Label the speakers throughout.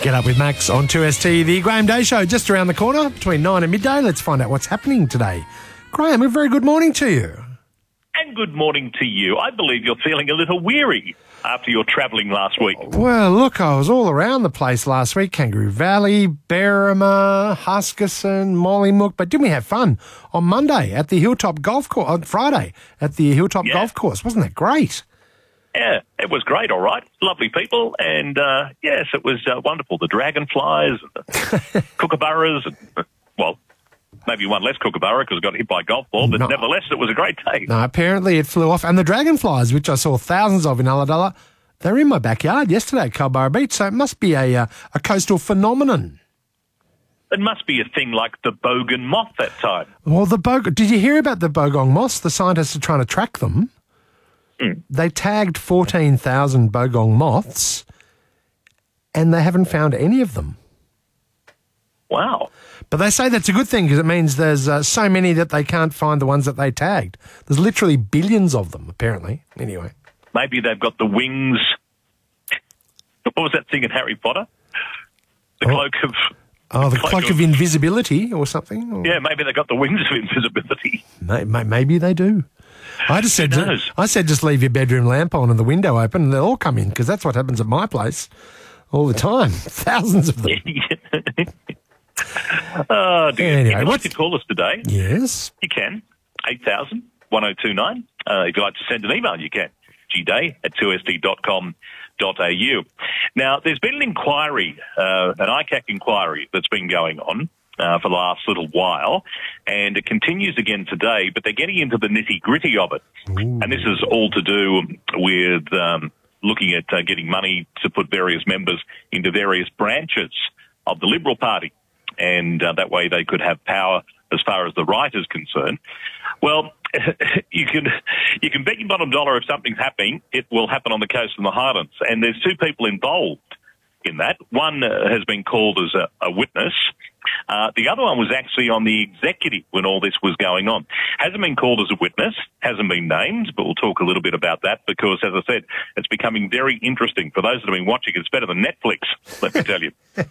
Speaker 1: Get up with Max on 2ST, the Graham Day Show, just around the corner between 9 and midday. Let's find out what's happening today. Graham, a very good morning to you.
Speaker 2: And good morning to you. I believe you're feeling a little weary after your travelling last week.
Speaker 1: Well, look, I was all around the place last week. Kangaroo Valley, Berrima, Huskisson, Mollymook. But didn't we have fun on Monday at the Hilltop Golf Course, on Friday at the Hilltop Golf Course? Wasn't that great?
Speaker 2: Yeah, it was great, all right. Lovely people. And, yes, it was wonderful. The dragonflies, and the kookaburras, and, well, maybe one less kookaburra because it got hit by a golf ball, but nevertheless, it was a great day.
Speaker 1: No, apparently it flew off. And the dragonflies, which I saw thousands of in Ulladulla, they were in my backyard yesterday at Culburra Beach, so it must be a coastal phenomenon.
Speaker 2: It must be a thing like the bogan moth that time.
Speaker 1: Well, did you hear about the bogong moths? The scientists are trying to track them. They tagged 14,000 bogong moths, and they haven't found any of them.
Speaker 2: Wow.
Speaker 1: But they say that's a good thing because it means there's so many that they can't find the ones that they tagged. There's literally billions of them, apparently. Anyway.
Speaker 2: Maybe they've got the wings. What was that thing in Harry Potter? The cloak of...
Speaker 1: Oh, the cloak of invisibility or something? Or...
Speaker 2: Yeah, maybe they've got the wings of invisibility.
Speaker 1: Maybe they do. I said just leave your bedroom lamp on and the window open and they'll all come in because that's what happens at my place all the time. Thousands of them.
Speaker 2: Oh, dear.
Speaker 1: Anyway,
Speaker 2: if you'd like to call us today,
Speaker 1: yes,
Speaker 2: you can. 8000-1029. If you'd like to send an email, you can. gday@2sd.com.au. Now, there's been an inquiry, an ICAC inquiry that's been going on for the last little while, and it continues again today, but they're getting into the nitty-gritty of it. Ooh. And this is all to do with looking at getting money to put various members into various branches of the Liberal Party, and that way they could have power as far as the right is concerned. Well, you can bet your bottom dollar if something's happening, it will happen on the coast and the Highlands. And there's two people involved in that. One has been called as a witness. The other one was actually on the executive when all this was going on. Hasn't been called as a witness, hasn't been named, but we'll talk a little bit about that because, as I said, it's becoming very interesting. For those that have been watching, it's better than Netflix, let me tell you.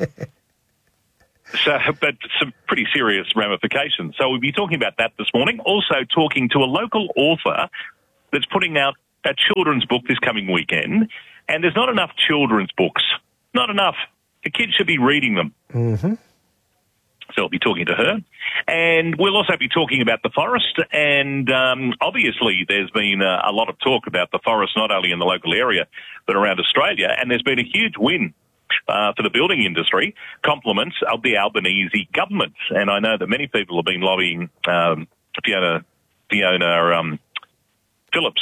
Speaker 2: So, but some pretty serious ramifications. So we'll be talking about that this morning. Also talking to a local author that's putting out a children's book this coming weekend. And there's not enough children's books. Not enough. The kids should be reading them. Mm-hmm. So I'll be talking to her. And we'll also be talking about the forest. And obviously there's been a lot of talk about the forest, not only in the local area, but around Australia. And there's been a huge win for the building industry, compliments of the Albanese government. And I know that many people have been lobbying Fiona Phillips'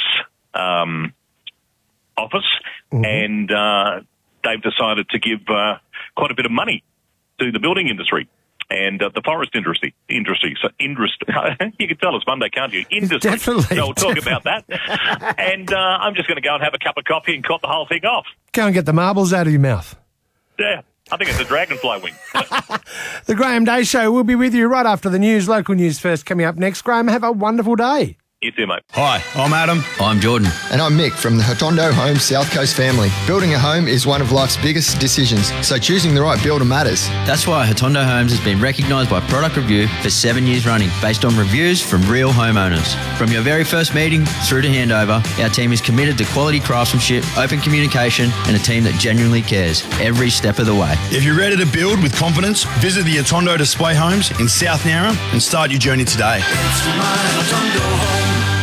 Speaker 2: office, and they've decided to give quite a bit of money to the building industry and the forest industry. So you can tell it's Monday, can't you? Industry.
Speaker 1: Definitely.
Speaker 2: So we'll talk about that. And I'm just going to go and have a cup of coffee and cut the whole thing off.
Speaker 1: Go and get the marbles out of your mouth.
Speaker 2: Yeah, I think it's a dragonfly wing.
Speaker 1: The Graham Day Show will be with you right after the news. Local news first coming up next. Graham, have a wonderful day.
Speaker 2: You too, mate.
Speaker 3: Hi, I'm Adam.
Speaker 4: I'm Jordan.
Speaker 5: And I'm Mick from the Hotondo Home South Coast family. Building a home is one of life's biggest decisions, so choosing the right builder matters.
Speaker 4: That's why Hotondo Homes has been recognised by Product Review for 7 years running, based on reviews from real homeowners. From your very first meeting through to handover, our team is committed to quality craftsmanship, open communication, and a team that genuinely cares every step of the way.
Speaker 3: If you're ready to build with confidence, visit the Hotondo Display Homes in South Narra and start your journey today.
Speaker 6: It's my Hotondo home.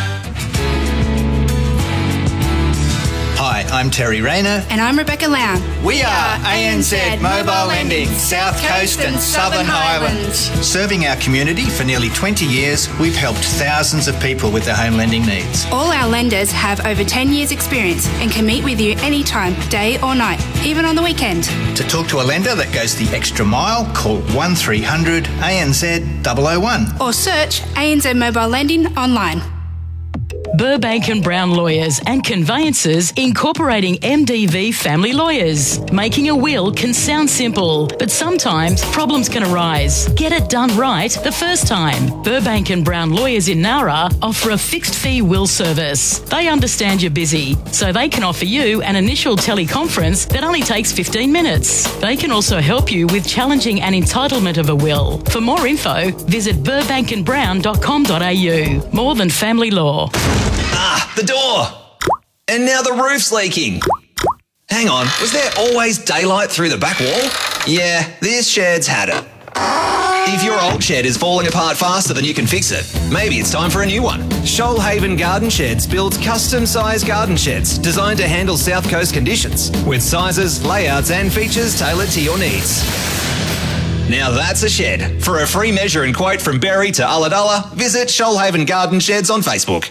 Speaker 7: Hi, I'm Terry Rayner.
Speaker 8: And I'm Rebecca Lown.
Speaker 7: We are ANZ Mobile Lending, South Coast and Southern Highlands. Serving our community for nearly 20 years, we've helped thousands of people with their home lending needs.
Speaker 8: All our lenders have over 10 years experience and can meet with you anytime, day or night, even on the weekend.
Speaker 7: To talk to a lender that goes the extra mile, call 1300 ANZ 001.
Speaker 8: Or search ANZ Mobile Lending online.
Speaker 9: Burbank and Brown Lawyers and Conveyancers, incorporating MDV Family Lawyers. Making a will can sound simple, but sometimes problems can arise. Get it done right the first time. Burbank and Brown Lawyers in Nowra offer a fixed fee will service. They understand you're busy, so they can offer you an initial teleconference that only takes 15 minutes. They can also help you with challenging an entitlement of a will. For more info, visit burbankandbrown.com.au. More than family law.
Speaker 10: Ah, the door! And now the roof's leaking. Hang on, was there always daylight through the back wall? Yeah, this shed's had it. If your old shed is falling apart faster than you can fix it, maybe it's time for a new one. Shoalhaven Garden Sheds builds custom-sized garden sheds designed to handle South Coast conditions, with sizes, layouts and features tailored to your needs. Now that's a shed. For a free measure and quote from Berry to Ulladulla, visit Shoalhaven Garden Sheds on Facebook.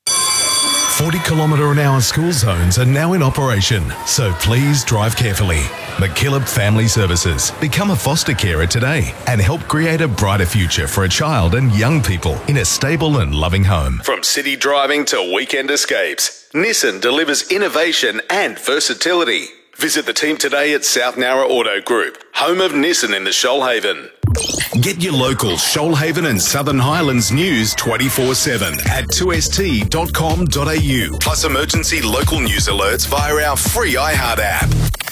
Speaker 11: 40km/h school zones are now in operation, so please drive carefully. McKillop Family Services. Become a foster carer today and help create a brighter future for a child and young people in a stable and loving home. From city driving to weekend escapes, Nissan delivers innovation and versatility. Visit the team today at South Nowra Auto Group, home of Nissan in the Shoalhaven. Get your local Shoalhaven and Southern Highlands news 24/7 at 2st.com.au, plus emergency local news alerts via our free iHeart app.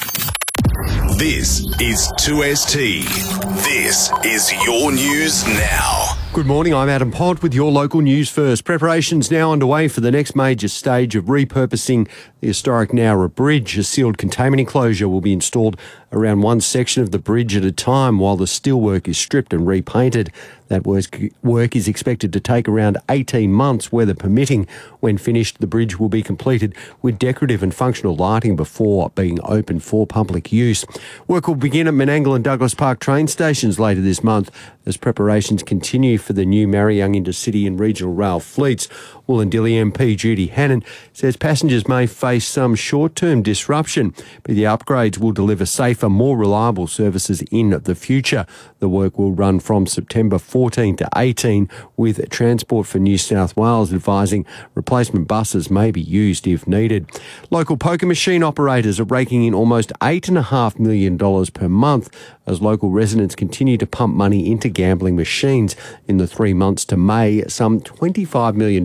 Speaker 11: This is 2ST. This is your news now.
Speaker 12: Good morning, I'm Adam Pott with your local news first. Preparations now underway for the next major stage of repurposing the historic Nowra Bridge. A sealed containment enclosure will be installed around one section of the bridge at a time while the steelwork is stripped and repainted. That work is expected to take around 18 months, weather permitting. When finished, the bridge will be completed with decorative and functional lighting before being open for public use. Work will begin at Menangle and Douglas Park train stations later this month as preparations continue for the new Marryang Intercity and Regional Rail fleets. Wollondilly MP Judy Hannon says passengers may face some short-term disruption, but the upgrades will deliver safer, more reliable services in the future. The work will run from September 14 to 18, with Transport for New South Wales advising replacement buses may be used if needed. Local poker machine operators are raking in almost $8.5 million per month as local residents continue to pump money into gambling machines. In the 3 months to May, some $25 million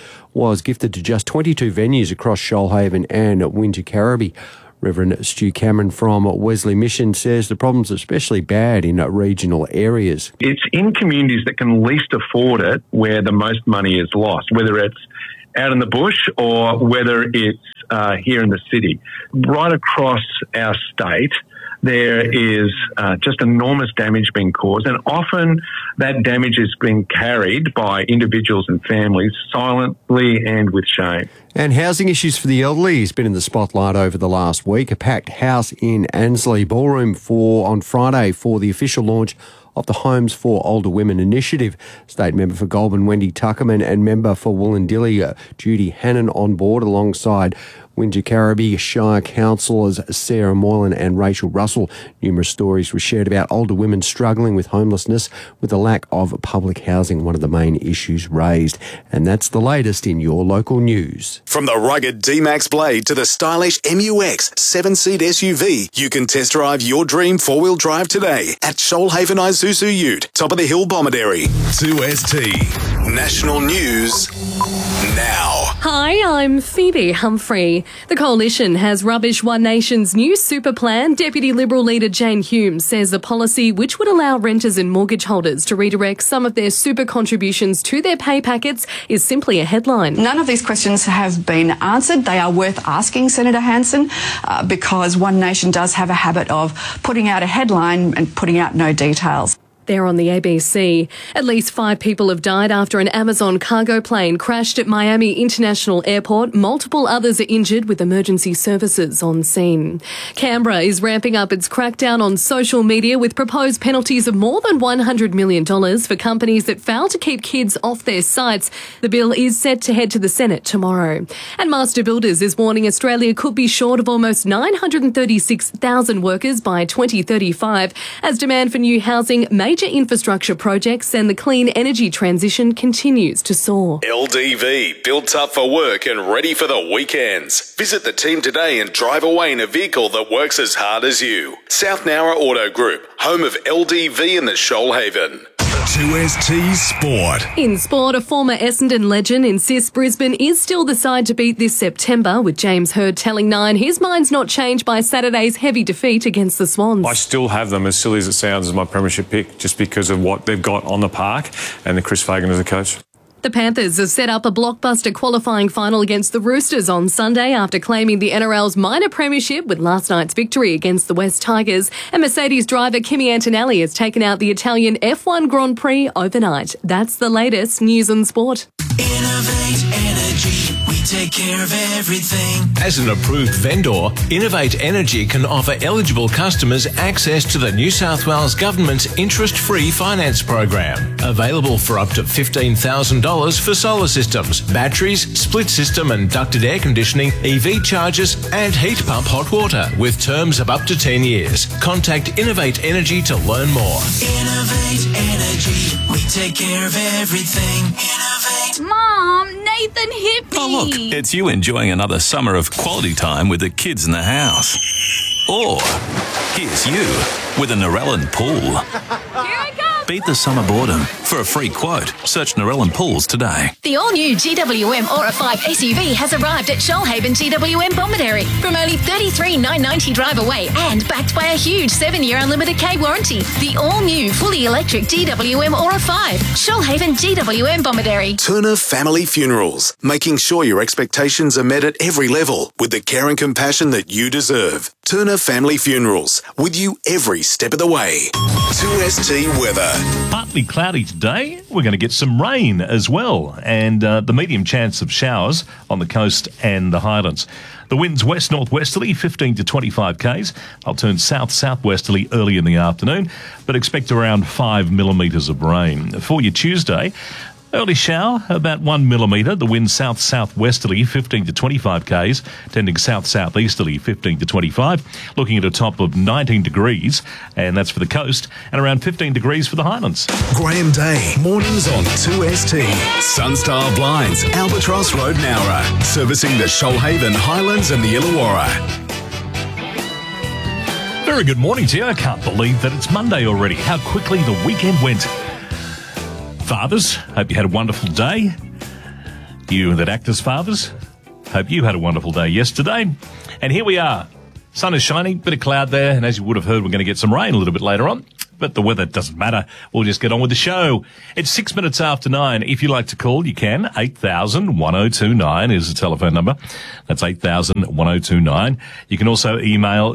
Speaker 12: was gifted to just 22 venues across Shoalhaven and Wingecarribee. Reverend Stu Cameron from Wesley Mission says the problem's especially bad in regional areas.
Speaker 13: It's in communities that can least afford it where the most money is lost, whether it's out in the bush or whether it's here in the city. Right across our state, there is just enormous damage being caused, and often that damage is being carried by individuals and families silently and with shame.
Speaker 12: And housing issues for the elderly has been in the spotlight over the last week. A packed house in Annesley Ballroom on Friday for the official launch of the Homes for Older Women initiative. State member for Goulburn, Wendy Tuckerman, and member for Wollondilly, Judy Hannon, on board alongside Wingecarribee Shire councillors Sarah Moylan and Rachel Russell. Numerous stories were shared about older women struggling with homelessness, with the lack of public housing one of the main issues raised. And that's the latest in your local news.
Speaker 11: From the rugged D-Max Blade to the stylish MUX 7-seat SUV, you can test drive your dream four-wheel drive today at Shoalhaven Isuzu Ute, top of the hill Bomaderry. 2ST National News now.
Speaker 14: Hi, I'm Phoebe Humphrey. The Coalition has rubbished One Nation's new super plan. Deputy Liberal leader Jane Hume says the policy, which would allow renters and mortgage holders to redirect some of their super contributions to their pay packets, is simply a headline.
Speaker 15: None of these questions have been answered. They are worth asking, Senator Hanson, because One Nation does have a habit of putting out a headline and putting out no details.
Speaker 14: There on the ABC. At least 5 people have died after an Amazon cargo plane crashed at Miami International Airport. Multiple others are injured, with emergency services on scene. Canberra is ramping up its crackdown on social media with proposed penalties of more than $100 million for companies that fail to keep kids off their sites. The bill is set to head to the Senate tomorrow. And Master Builders is warning Australia could be short of almost 936,000 workers by 2035 as demand for new housing may major infrastructure projects and the clean energy transition continues to soar.
Speaker 11: LDV, built up for work and ready for the weekends. Visit the team today and drive away in a vehicle that works as hard as you. South Nowra Auto Group, home of LDV in the Shoalhaven.
Speaker 16: 2ST Sport.
Speaker 14: In sport, a former Essendon legend insists Brisbane is still the side to beat this September, with James Hird telling Nine his mind's not changed by Saturday's heavy defeat against the Swans.
Speaker 17: I still have them, as silly as it sounds, as my premiership pick, just because of what they've got on the park and the Chris Fagan as a coach.
Speaker 14: The Panthers have set up a blockbuster qualifying final against the Roosters on Sunday after claiming the NRL's minor premiership with last night's victory against the West Tigers. And Mercedes driver Kimi Antonelli has taken out the Italian F1 Grand Prix overnight. That's the latest news and sport.
Speaker 6: Innovate Energy, we take care of everything.
Speaker 16: As an approved vendor, Innovate Energy can offer eligible customers access to the New South Wales Government's interest-free finance program. Available for up to $15,000 for solar systems, batteries, split system and ducted air conditioning, EV chargers and heat pump hot water with terms of up to 10 years. Contact Innovate Energy to learn more.
Speaker 6: Innovate Energy, we take care of everything. Innovate.
Speaker 18: Mom, Nathan hit me.
Speaker 19: Oh, look, it's you enjoying another summer of quality time with the kids in the house. Or here's you with a Narellan pool.
Speaker 18: Here I come.
Speaker 19: Beat the summer boredom. For a free quote, search Narellan Pools today.
Speaker 20: The all-new GWM Aura 5 SUV has arrived at Shoalhaven GWM Bomaderry from only $33,990 drive away and backed by a huge 7-year unlimited K warranty. The all-new fully electric GWM Aura 5, Shoalhaven GWM Bomaderry.
Speaker 11: Turner Family Funerals, making sure your expectations are met at every level with the care and compassion that you deserve. Turner Family Funerals, with you every step of the way. 2ST weather.
Speaker 21: Partly cloudy today. We're going to get some rain as well, and the medium chance of showers on the coast and the highlands. The winds west-northwesterly, 15 to 25 k's. They'll turn south-southwesterly early in the afternoon, but expect around 5 millimetres of rain. For your Tuesday, early shower, about 1 millimetre. The wind south-southwesterly, 15 to 25 k's, tending south-southeasterly, 15 to 25. Looking at a top of 19 degrees, and that's for the coast, and around 15 degrees for the highlands.
Speaker 16: Graham Day, mornings on 2ST. Sunstar Blinds, Albatross Road, Nowra. Servicing the Shoalhaven, Highlands and the Illawarra.
Speaker 21: Very good morning to you. I can't believe that it's Monday already. How quickly the weekend went. Fathers, hope you had a wonderful day. You that act as fathers, hope you had a wonderful day yesterday. And here we are. Sun is shining, bit of cloud there, and as you would have heard, we're going to get some rain a little bit later on. But the weather doesn't matter. We'll just get on with the show. It's 6 minutes after 9. If you'd like to call, you can. 8000-1029 is the telephone number. That's 8000-1029. You can also email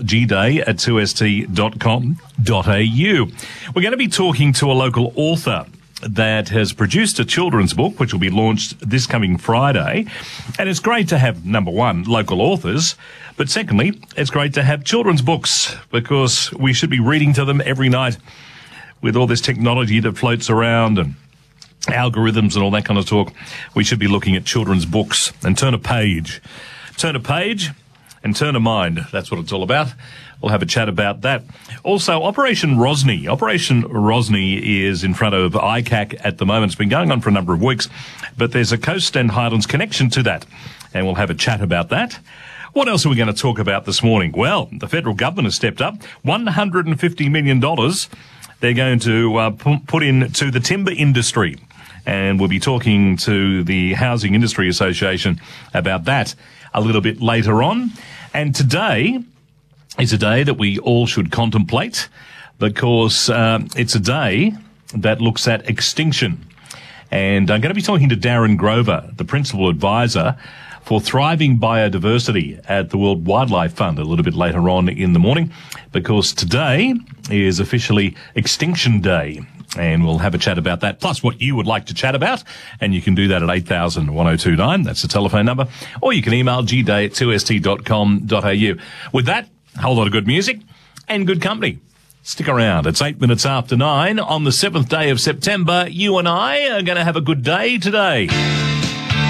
Speaker 21: gday@2st.com.au. We're going to be talking to a local author that has produced a children's book, which will be launched this coming Friday. And it's great to have, number one, local authors, but secondly, it's great to have children's books because we should be reading to them every night with all this technology that floats around and algorithms and all that kind of talk. We should be looking at children's books and turn a page. Turn a page and turn a mind. That's what it's all about. We'll have a chat about that. Also, Operation Rosny. Operation Rosny is in front of ICAC at the moment. It's been going on for a number of weeks, but there's a Coast and Highlands connection to that, and we'll have a chat about that. What else are we going to talk about this morning? Well, the federal government has stepped up. $150 million they're going to put into the timber industry, and we'll be talking to the Housing Industry Association about that a little bit later on. And today is a day that we all should contemplate because it's a day that looks at extinction. And I'm going to be talking to Darren Grover, the Principal Advisor for Thriving Biodiversity at the World Wildlife Fund a little bit later on in the morning because today is officially Extinction Day. And we'll have a chat about that, plus what you would like to chat about. And you can do that at 8000-1029. That's the telephone number. Or you can email gday@2st.com.au. With that, a whole lot of good music and good company. Stick around. It's 8 minutes after 9 on the 7th day of September. You and I are going to have a good day today.